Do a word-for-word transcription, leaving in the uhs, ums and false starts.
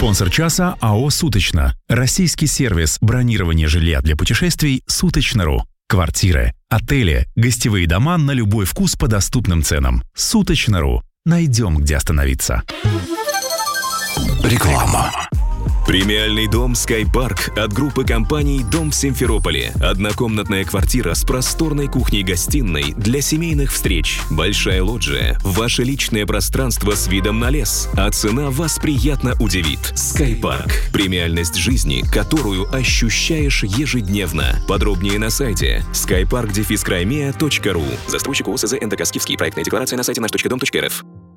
Спонсор часа АО «Суточно». Российский сервис бронирования жилья для путешествий «Суточно.ру». Квартиры, отели, гостевые дома на любой вкус по доступным ценам. «Суточно.ру». Найдем, где остановиться. Реклама. Премиальный дом «Скайпарк» от группы компаний «Дом» в Симферополе. Однокомнатная квартира с просторной кухней-гостиной для семейных встреч. Большая лоджия. Ваше личное пространство с видом на лес. А цена вас приятно удивит. «Скайпарк». Премиальность жизни, которую ощущаешь ежедневно. Подробнее на сайте скайпарк дефис краймея точка ру. Застройщик ООО СЗ «НДК Скифский». Проектная декларация на сайте наш точка дом точка эр эф.